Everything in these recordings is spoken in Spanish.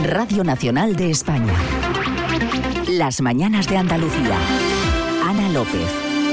Radio Nacional de España. Las mañanas de Andalucía. Ana López.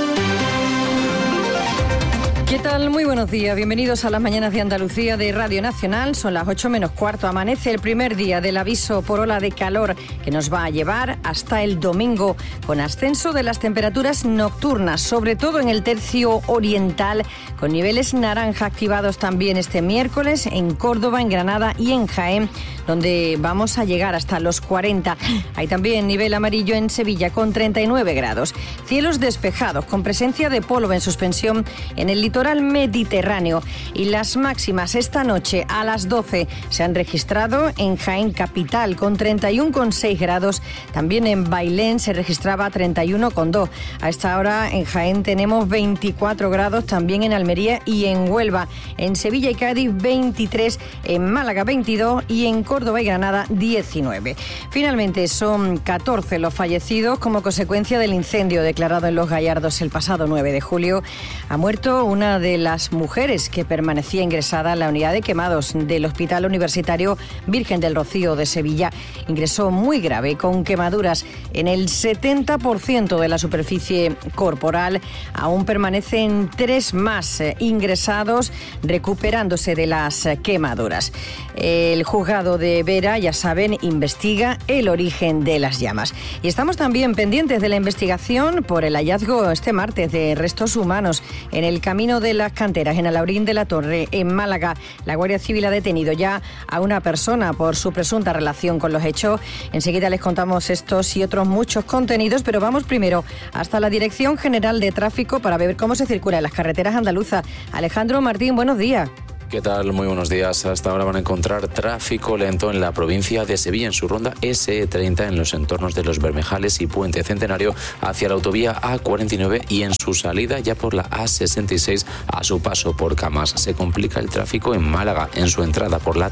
¿Qué tal? Muy buenos días. Bienvenidos a las mañanas de Andalucía de Radio Nacional. Son las 8 menos cuarto. Amanece el primer día del aviso por ola de calor que nos va a llevar hasta el domingo, con ascenso de las temperaturas nocturnas, sobre todo en el tercio oriental, con niveles naranja activados también este miércoles en Córdoba, en Granada y en Jaén, donde vamos a llegar hasta los 40. Hay también nivel amarillo en Sevilla con 39 grados. Cielos despejados, con presencia de polvo en suspensión en el litoral mediterráneo, y las máximas esta noche a las 12 se han registrado en Jaén capital con 31,6 grados, también en Bailén se registraba 31,2. A esta hora en Jaén tenemos 24 grados, también en Almería y en Huelva, en Sevilla y Cádiz 23, en Málaga 22 y en Córdoba y Granada 19. Finalmente son 14 los fallecidos como consecuencia del incendio declarado en Los Gallardos el pasado 9 de julio. Ha muerto una de las mujeres que permanecía ingresada en la unidad de quemados del Hospital Universitario Virgen del Rocío de Sevilla. Ingresó muy grave, con quemaduras en el 70% de la superficie corporal. Aún permanecen 3 más ingresados recuperándose de las quemaduras. El juzgado de Vera, ya saben, investiga el origen de las llamas. Y estamos también pendientes de la investigación por el hallazgo este martes de restos humanos en el camino de las canteras, en Alhaurín de la Torre, en Málaga. La Guardia Civil ha detenido ya a una persona por su presunta relación con los hechos. Enseguida les contamos estos y otros muchos contenidos, pero vamos primero hasta la Dirección General de Tráfico para ver cómo se circula en las carreteras andaluzas. Alejandro Martín, buenos días. ¿Qué tal? Muy buenos días. Hasta ahora van a encontrar tráfico lento en la provincia de Sevilla, en su ronda SE30, en los entornos de Los Bermejales y Puente Centenario, hacia la autovía A49, y en su salida ya por la A66 a su paso por Camas. Se complica el tráfico en Málaga, en su entrada por la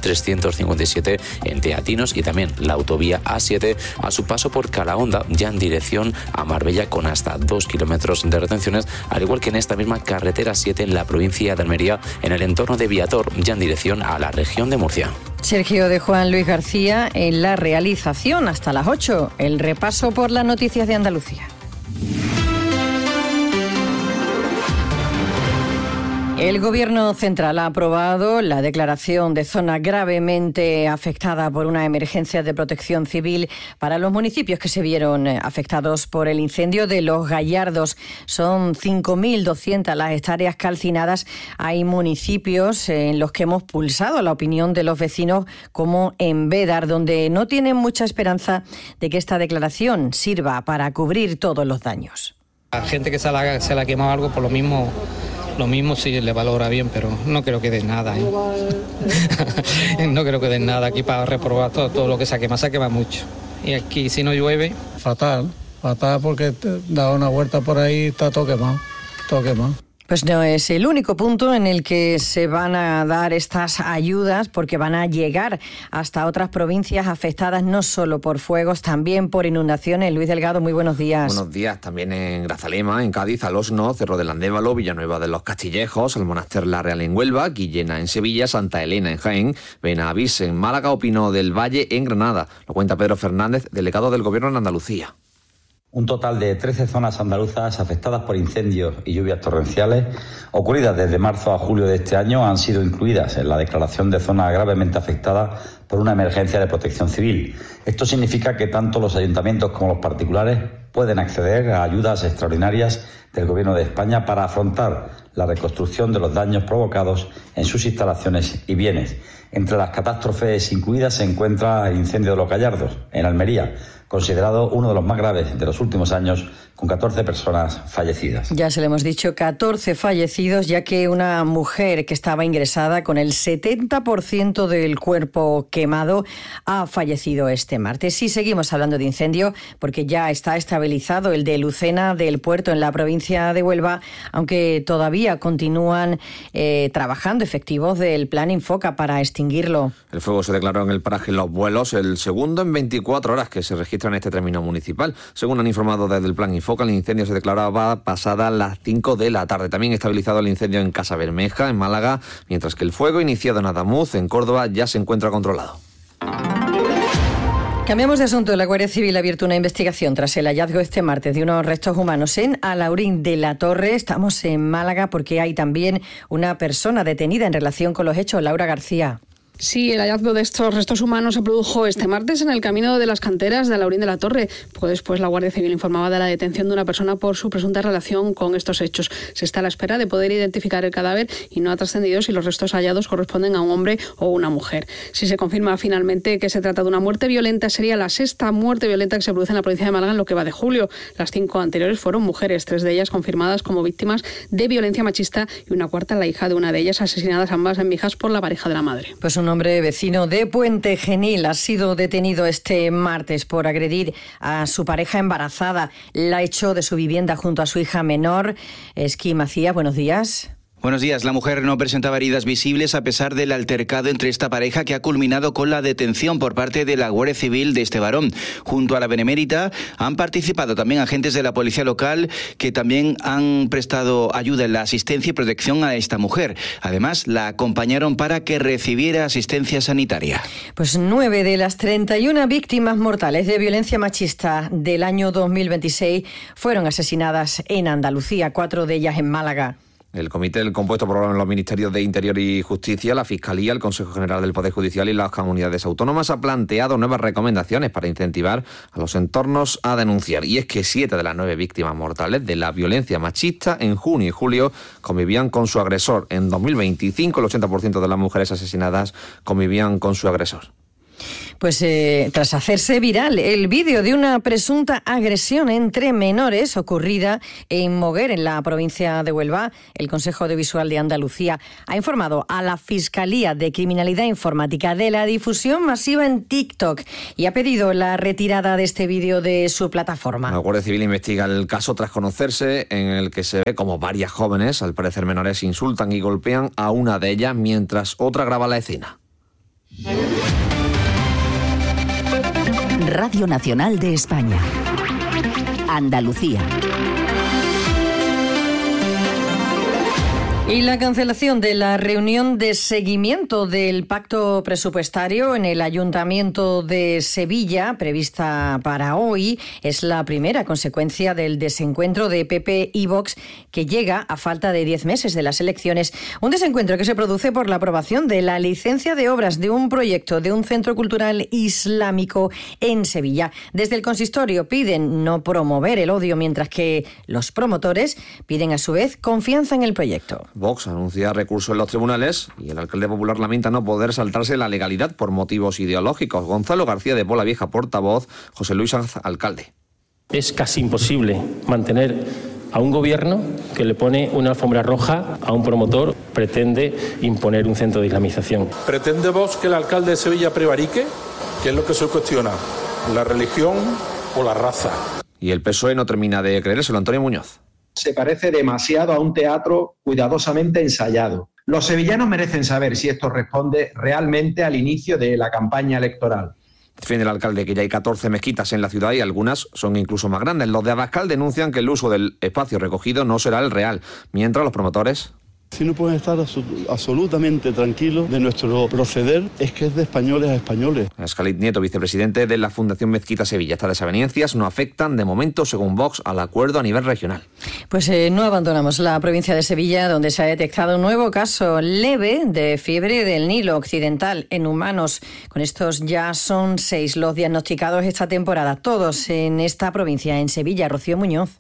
357 en Teatinos, y también la autovía A7 a su paso por Calahonda, ya en dirección a Marbella, con hasta 2 kilómetros de retenciones, al igual que en esta misma carretera 7 en la provincia de Almería, en el entorno de Viator, ya en dirección a la región de Murcia. Sergio de Juan Luis García en la realización. Hasta las 8, el repaso por las noticias de Andalucía. El Gobierno central ha aprobado la declaración de zona gravemente afectada por una emergencia de protección civil para los municipios que se vieron afectados por el incendio de Los Gallardos. Son 5.200 las hectáreas calcinadas. Hay municipios en los que hemos pulsado la opinión de los vecinos, como en Bédar, donde no tienen mucha esperanza de que esta declaración sirva para cubrir todos los daños. La gente que se la ha quemado algo, por lo mismo sí le valora bien, pero no creo que den nada, No creo que den nada aquí para reprobar todo lo que se quema mucho. Y aquí si no llueve... Fatal porque da una vuelta por ahí, está todo quemado. Pues no es el único punto en el que se van a dar estas ayudas, porque van a llegar hasta otras provincias afectadas no solo por fuegos, también por inundaciones. Luis Delgado, muy buenos días. Buenos días. También en Grazalema, en Cádiz, Alosno, Cerro del Andévalo, Villanueva de los Castillejos, el Monaster La Real en Huelva, Guillena en Sevilla, Santa Elena en Jaén, Benavís en Málaga o Pino del Valle en Granada. Lo cuenta Pedro Fernández, delegado del Gobierno en Andalucía. Un total de 13 zonas andaluzas afectadas por incendios y lluvias torrenciales ocurridas desde marzo a julio de este año han sido incluidas en la declaración de zona gravemente afectada por una emergencia de protección civil. Esto significa que tanto los ayuntamientos como los particulares pueden acceder a ayudas extraordinarias del Gobierno de España para afrontar la reconstrucción de los daños provocados en sus instalaciones y bienes. Entre las catástrofes incluidas se encuentra el incendio de Los Gallardos, en Almería, considerado uno de los más graves de los últimos años, con 14 personas fallecidas. Ya se le hemos dicho, 14 fallecidos, ya que una mujer que estaba ingresada con el 70% del cuerpo quemado ha fallecido este martes. Y seguimos hablando de incendio, porque ya está estabilizado el de Lucena del Puerto, en la provincia de Huelva, aunque todavía continúan trabajando efectivos del Plan Infoca para extinguirlo. El fuego se declaró en el paraje Los Buelos, el segundo en 24 horas que se registra en este término municipal. Según han informado desde el Plan Infoca, el incendio se declaraba pasada las 5 de la tarde. También estabilizado el incendio en Casa Bermeja, en Málaga, mientras que el fuego iniciado en Adamuz, en Córdoba, ya se encuentra controlado. Cambiamos de asunto. La Guardia Civil ha abierto una investigación tras el hallazgo este martes de unos restos humanos en Alhaurín de la Torre. Estamos en Málaga porque hay también una persona detenida en relación con los hechos. Laura García. Sí, el hallazgo de estos restos humanos se produjo este martes en el camino de las canteras de Alhaurín de la Torre. Poco después, la Guardia Civil informaba de la detención de una persona por su presunta relación con estos hechos. Se está a la espera de poder identificar el cadáver y no ha trascendido si los restos hallados corresponden a un hombre o una mujer. Si se confirma finalmente que se trata de una muerte violenta, sería la sexta muerte violenta que se produce en la provincia de Málaga en lo que va de julio. Las 5 anteriores fueron mujeres, 3 de ellas confirmadas como víctimas de violencia machista y una cuarta, la hija de una de ellas, asesinadas ambas en Mijas por la pareja de la madre. Pues un hombre vecino de Puente Genil ha sido detenido este martes por agredir a su pareja embarazada. La echó de su vivienda junto a su hija menor. Esquí Macías, buenos días. Buenos días. La mujer no presentaba heridas visibles a pesar del altercado entre esta pareja que ha culminado con la detención por parte de la Guardia Civil de este varón. Junto a la Benemérita han participado también agentes de la policía local que también han prestado ayuda en la asistencia y protección a esta mujer. Además, la acompañaron para que recibiera asistencia sanitaria. Pues 9 de las 31 víctimas mortales de violencia machista del año 2026 fueron asesinadas en Andalucía, 4 de ellas en Málaga. El comité compuesto por los ministerios de Interior y Justicia, la Fiscalía, el Consejo General del Poder Judicial y las comunidades autónomas ha planteado nuevas recomendaciones para incentivar a los entornos a denunciar. Y es que 7 de las 9 víctimas mortales de la violencia machista en junio y julio convivían con su agresor. En 2025 el 80% de las mujeres asesinadas convivían con su agresor. Pues tras hacerse viral el vídeo de una presunta agresión entre menores ocurrida en Moguer, en la provincia de Huelva, el Consejo Audiovisual de Andalucía ha informado a la Fiscalía de Criminalidad Informática de la difusión masiva en TikTok y ha pedido la retirada de este vídeo de su plataforma. La Guardia Civil investiga el caso tras conocerse en el que se ve como varias jóvenes, al parecer menores, insultan y golpean a una de ellas mientras otra graba la escena. Radio Nacional de España. Andalucía. Y la cancelación de la reunión de seguimiento del pacto presupuestario en el Ayuntamiento de Sevilla, prevista para hoy, es la primera consecuencia del desencuentro de PP y Vox que llega a falta de 10 meses de las elecciones. Un desencuentro que se produce por la aprobación de la licencia de obras de un proyecto de un centro cultural islámico en Sevilla. Desde el consistorio piden no promover el odio, mientras que los promotores piden a su vez confianza en el proyecto. Vox anuncia recurso en los tribunales y el alcalde popular lamenta no poder saltarse la legalidad por motivos ideológicos. Gonzalo García de Pola Vieja, portavoz, José Luis Sanz, alcalde. Es casi imposible mantener a un gobierno que le pone una alfombra roja a un promotor, pretende imponer un centro de islamización. ¿Pretende Vox que el alcalde de Sevilla prevarique? ¿Qué es lo que se cuestiona? ¿La religión o la raza? Y el PSOE no termina de creérselo. Antonio Muñoz. Se parece demasiado a un teatro cuidadosamente ensayado. Los sevillanos merecen saber si esto responde realmente al inicio de la campaña electoral. Defiende el alcalde que ya hay 14 mezquitas en la ciudad y algunas son incluso más grandes. Los de Abascal denuncian que el uso del espacio recogido no será el real, mientras los promotores... Si no pueden estar absolutamente tranquilos de nuestro proceder, es que es de españoles a españoles. Escalit Nieto, vicepresidente de la Fundación Mezquita Sevilla. Estas desavenencias no afectan de momento, según Vox, al acuerdo a nivel regional. Pues no abandonamos la provincia de Sevilla, donde se ha detectado un nuevo caso leve de fiebre del Nilo Occidental en humanos. Con estos ya son 6 los diagnosticados esta temporada, todos en esta provincia, en Sevilla. Rocío Muñoz.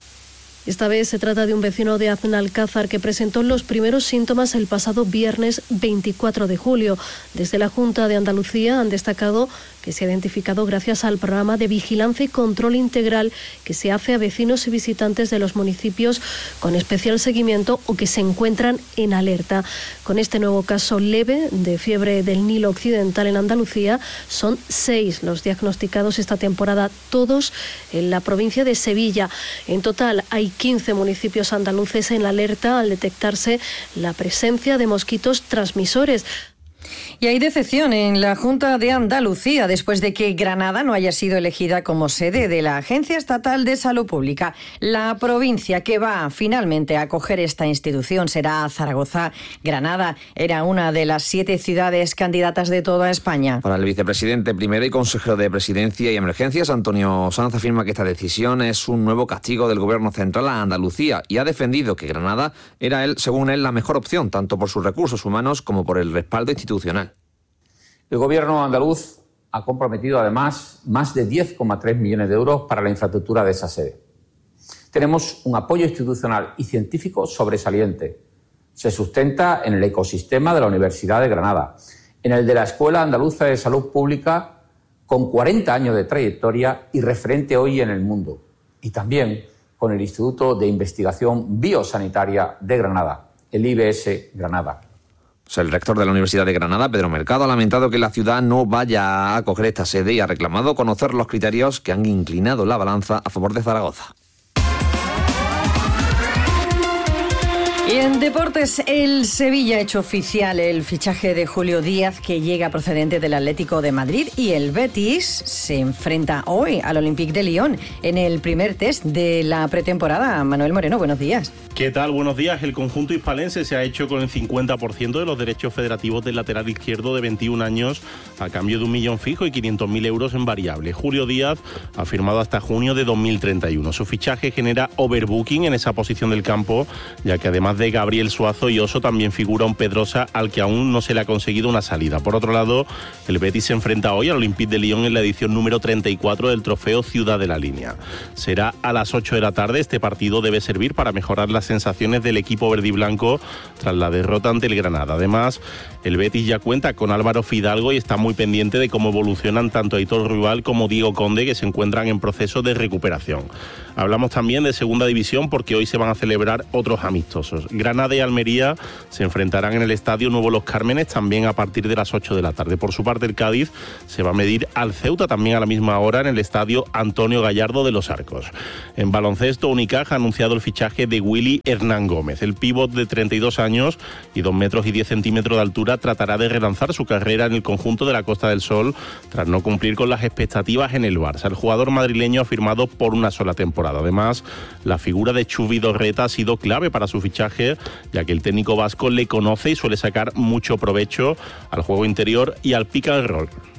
Esta vez se trata de un vecino de Aznalcázar que presentó los primeros síntomas el pasado viernes 24 de julio. Desde la Junta de Andalucía han destacado que se ha identificado gracias al programa de vigilancia y control integral que se hace a vecinos y visitantes de los municipios con especial seguimiento o que se encuentran en alerta. Con este nuevo caso leve de fiebre del Nilo Occidental en Andalucía, son 6 los diagnosticados esta temporada, todos en la provincia de Sevilla. En total hay 15 municipios andaluces en alerta al detectarse la presencia de mosquitos transmisores. Y hay decepción en la Junta de Andalucía después de que Granada no haya sido elegida como sede de la Agencia Estatal de Salud Pública. La provincia que va finalmente a acoger esta institución será Zaragoza. Granada era una de las 7 ciudades candidatas de toda España. Para el vicepresidente primero y consejero de Presidencia y Emergencias, Antonio Sanz, afirma que esta decisión es un nuevo castigo del Gobierno central a Andalucía y ha defendido que Granada era, según él, la mejor opción, tanto por sus recursos humanos como por el respaldo institucional. El Gobierno andaluz ha comprometido además más de 10,3 millones de euros para la infraestructura de esa sede. Tenemos un apoyo institucional y científico sobresaliente. Se sustenta en el ecosistema de la Universidad de Granada, en el de la Escuela Andaluza de Salud Pública, con 40 años de trayectoria y referente hoy en el mundo, y también con el Instituto de Investigación Biosanitaria de Granada, el IBS Granada. El rector de la Universidad de Granada, Pedro Mercado, ha lamentado que la ciudad no vaya a acoger esta sede y ha reclamado conocer los criterios que han inclinado la balanza a favor de Zaragoza. Y en deportes, el Sevilla ha hecho oficial el fichaje de Julio Díaz, que llega procedente del Atlético de Madrid, y el Betis se enfrenta hoy al Olympique de Lyon en el primer test de la pretemporada. Manuel Moreno, buenos días. ¿Qué tal? Buenos días. El conjunto hispalense se ha hecho con el 50% de los derechos federativos del lateral izquierdo de 21 años a cambio de 1 millón fijo y 500.000 euros en variable. Julio Díaz ha firmado hasta junio de 2031. Su fichaje genera overbooking en esa posición del campo, ya que además de Gabriel Suazo y Oso también figura un Pedrosa al que aún no se le ha conseguido una salida. Por otro lado, el Betis se enfrenta hoy al Olympique de Lyon en la edición número 34 del trofeo Ciudad de la Línea. Será a las 8 de la tarde. Este partido debe servir para mejorar las sensaciones del equipo verde y blanco tras la derrota ante el Granada. Además, el Betis ya cuenta con Álvaro Fidalgo y está muy pendiente de cómo evolucionan tanto Aitor Ruibal como Diego Conde, que se encuentran en proceso de recuperación. Hablamos también de segunda división porque hoy se van a celebrar otros amistosos. Granada y Almería se enfrentarán en el Estadio Nuevo Los Cármenes también a partir de las 8 de la tarde. Por su parte, el Cádiz se va a medir al Ceuta también a la misma hora en el Estadio Antonio Gallardo de Los Arcos. En baloncesto, Unicaja ha anunciado el fichaje de Willy Hernán Gómez. El pívot de 32 años y 2 metros y 10 centímetros de altura tratará de relanzar su carrera en el conjunto de la Costa del Sol tras no cumplir con las expectativas en el Barça. El jugador madrileño ha firmado por una sola temporada. Además, la figura de Chubi Dorreta ha sido clave para su fichaje, ya que el técnico vasco le conoce y suele sacar mucho provecho al juego interior y al pick and roll.